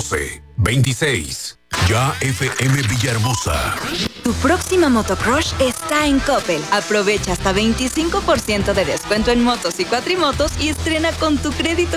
12, 26. Ya FM Villahermosa. Tu próxima motocrush está en Coppel. Aprovecha hasta 25% de descuento en motos y cuatrimotos y estrena con tu crédito